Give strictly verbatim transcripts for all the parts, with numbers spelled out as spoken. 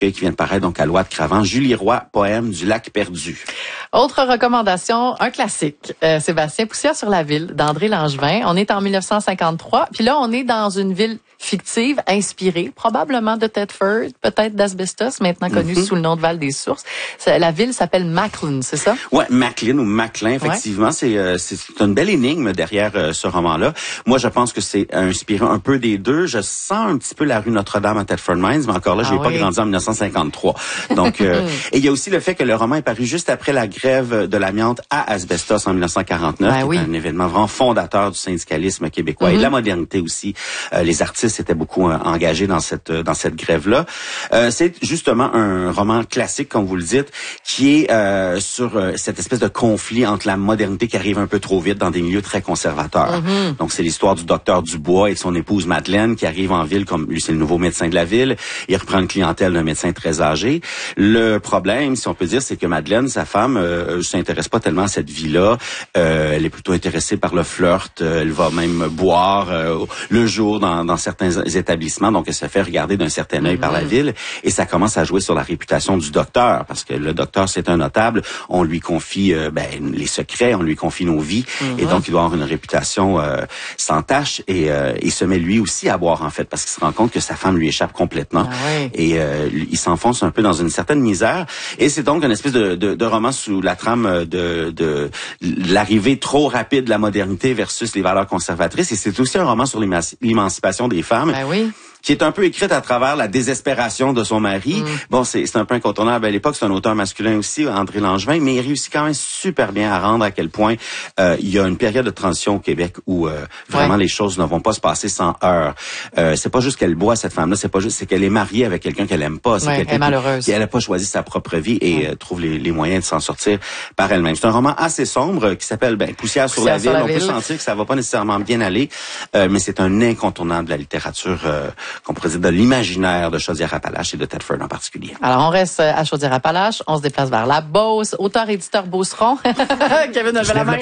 qui vient de paraître donc à Loi de Cravant, Julie Roy, Poème du lac perdu. Autre recommandation, un classique, euh, Sébastien, Poussière sur la ville, d'André Langevin. On est en mille neuf cent cinquante-trois, puis là, on est dans une ville fictive, inspirée, probablement de Thetford, peut-être d'Asbestos, maintenant connu mm-hmm. sous le nom de Val-des-Sources. La ville s'appelle Macklin, c'est ça? Ouais, Macklin ou Macklin, effectivement, ouais. c'est euh, c'est une belle énigme derrière euh, ce roman-là. Moi, je pense que c'est inspiré un peu des deux. Je sens un petit peu la rue Notre-Dame à Thetford Mines, mais encore là, je n'ai ah, pas oui. grandi en mille neuf cent cinquante-trois. Donc, euh, et il y a aussi le fait que le roman est paru juste après la grève de l'amiante à Asbestos en mille neuf cent quarante-neuf, ben, qui oui. est un événement vraiment fondateur du syndicalisme québécois mm-hmm. et de la modernité aussi. Euh, les artistes étaient beaucoup euh, engagés dans cette dans cette grève-là. Euh, c'est justement un roman classique, comme vous le dites, qui est euh, sur euh, cette espèce de conflit entre la modernité qui arrive un peu trop vite dans des milieux très conservateurs. Mm-hmm. Donc, c'est l'histoire du docteur Dubois et de son épouse Madeleine qui arrive en ville, comme lui, c'est le nouveau médecin de la ville. Il reprend une clientèle d'un médecin très âgé. Le problème, si on peut dire, c'est que Madeleine, sa femme, euh, s'intéresse pas tellement à cette vie-là. Euh, elle est plutôt intéressée par le flirt. Euh, elle va même boire euh, le jour dans, dans certains établissements. Donc, elle se fait regarder d'un certain œil mm-hmm. par la ville. Et ça commence à jouer sur la réputation du docteur, parce que le docteur, c'est un notable. On lui confie euh, ben, les secrets, on lui confie nos vies. Mm-hmm. Et donc, il doit avoir une réputation euh, sans tache. Et euh, il se met lui aussi à boire, en fait, parce qu'il se rend compte que sa femme lui échappe complètement. Ah ouais. Et euh, il s'enfonce un peu dans une certaine misère. Et c'est donc une espèce de, de, de roman sous la trame de, de l'arrivée trop rapide de la modernité versus les valeurs conservatrices. Et c'est aussi un roman sur l'émancipation des femmes. Ben oui. Qui est un peu écrite à travers la désespération de son mari. Mm. Bon, c'est, c'est un peu incontournable à l'époque. C'est un auteur masculin aussi, André Langevin, mais il réussit quand même super bien à rendre à quel point euh, il y a une période de transition au Québec où euh, vraiment ouais. les choses ne vont pas se passer sans heurts. Euh, c'est pas juste qu'elle boit, cette femme-là, c'est pas juste, c'est qu'elle est mariée avec quelqu'un qu'elle aime pas. C'est ouais, quelqu'un elle est malheureuse. Qui, qui elle a pas choisi sa propre vie et ouais. euh, trouve les, les moyens de s'en sortir par elle-même. C'est un roman assez sombre qui s'appelle ben, Poussière, Poussière sur la ville. Sur la On ville. peut sentir que ça va pas nécessairement bien aller, euh, mais c'est un incontournable de la littérature euh, qu'on pourrait dire de l'imaginaire de Chaudière-Appalaches et de Thetford en particulier. Alors, on reste à Chaudière-Appalaches, on se déplace vers la Beauce, auteur-éditeur Beauceron. Kevin a fait la main.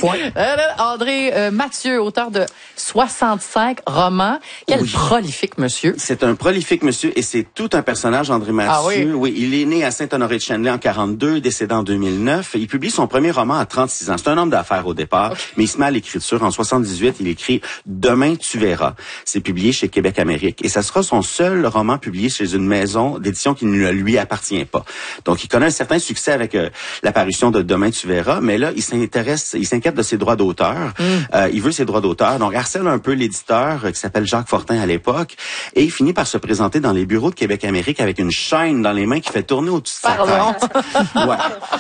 André euh, Mathieu, auteur de soixante-cinq romans. Quel oui. prolifique monsieur. C'est un prolifique monsieur et c'est tout un personnage, André Mathieu. Ah oui? oui, il est né à Saint-Honoré-de-Chandelay en quarante-deux, décédé en deux mille neuf. Il publie son premier roman à trente-six ans. C'est un homme d'affaires au départ, okay. mais il se met à l'écriture. En soixante-dix-huit, il écrit « Demain, tu verras ». C'est publié chez Québec Amérique et ça sera son seul roman publié chez une maison d'édition qui ne lui appartient pas. Donc, il connaît un certain succès avec euh, l'apparition de Demain, tu verras, mais là, il s'intéresse, il s'inquiète de ses droits d'auteur. Mm. Euh, il veut ses droits d'auteur, donc harcèle un peu l'éditeur euh, qui s'appelle Jacques Fortin à l'époque, et il finit par se présenter dans les bureaux de Québec Amérique avec une chaîne dans les mains qui fait tourner au-dessus de sa tête. Ouais.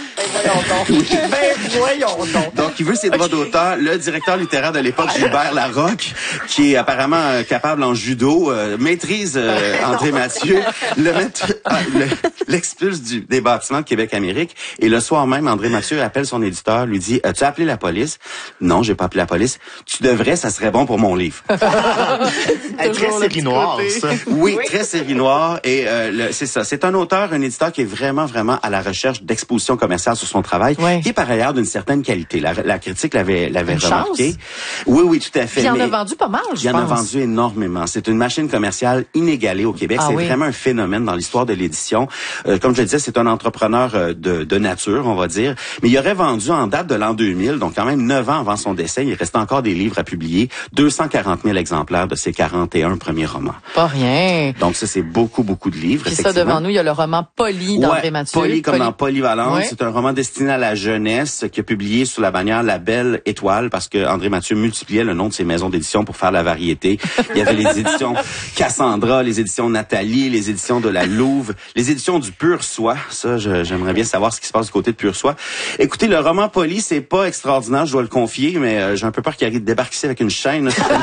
Ben, voyons donc. Donc, il veut ses droits okay. d'auteur. Le directeur littéraire de l'époque, Gilbert Larocque, qui est apparemment euh, capable en judo, euh, maîtrise euh, André Mathieu, le mettre, le, l'expulse du, des bâtiments de Québec-Amérique. Et le soir même, André Mathieu appelle son éditeur, lui dit, as-tu appelé la police? Non, j'ai pas appelé la police. Tu devrais, ça serait bon pour mon livre. Très série noire, ça. Oui, oui, très série noire. Et euh, le, c'est ça. C'est un auteur, un éditeur qui est vraiment, vraiment à la recherche d'exposition commerciale sur son travail, oui. qui est par ailleurs d'une certaine qualité. La, la critique l'avait, l'avait une remarqué. Chance. Oui, oui, tout à fait. Il y en a vendu pas mal, je Il y en pense. a vendu énormément. C'est une machine commerciale inégalée au Québec. Ah, c'est oui. vraiment un phénomène dans l'histoire de l'édition. Euh, comme je le disais, c'est un entrepreneur euh, de, de nature, on va dire. Mais il aurait vendu en date de l'an deux mille, donc quand même neuf ans avant son décès, il restait encore des livres à publier, deux cent quarante mille exemplaires de ses quarante et un premiers romans. Pas rien. Donc ça, c'est beaucoup, beaucoup de livres. Puis ça, devant nous, il y a le roman Polly d'André ouais, Mathieu. Polly comme Polly. dans Polyvalence. Ouais. C'est un roman destiné à la jeunesse qui est publié sous la bannière La Belle Étoile parce que André Mathieu multipliait le nom de ses maisons d'édition pour faire la variété. Il y avait les éditions Cassandra, les éditions Nathalie, les éditions de la Louve, les éditions du Pur Soi. Ça, je, j'aimerais bien savoir ce qui se passe du côté de Pur Soi. Écoutez, le roman Polly, c'est pas extraordinaire, je dois le confier, mais euh, j'ai un peu peur qu'il arrive de débarquer ici avec une chaîne.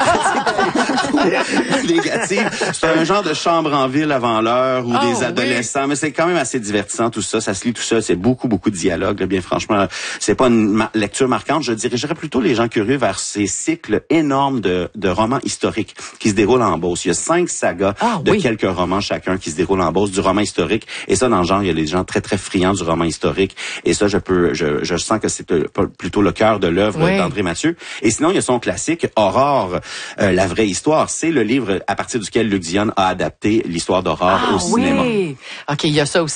Négative. C'est un genre de chambre en ville avant l'heure ou oh, des adolescents, oui. mais c'est quand même assez divertissant tout ça. Ça se lit tout ça, c'est beaucoup, beaucoup de dialogues. dialogue. Là, bien franchement, c'est pas une ma- lecture marquante. Je dirigerais plutôt les gens curieux vers ces cycles énormes de, de romans historiques qui se déroulent en Beauce. Il y a cinq sagas ah, de oui. quelques romans chacun qui se déroulent en Beauce, du roman historique. Et ça, dans le genre, il y a des gens très, très friands du roman historique. Et ça, je peux, je, je sens que c'est plutôt le cœur de l'œuvre oui. d'André Mathieu. Et sinon, il y a son classique, Aurore, euh, la vraie histoire. C'est le livre à partir duquel Luc Dionne a adapté l'histoire d'Aurore ah, au cinéma. Oui. OK, il y a ça aussi.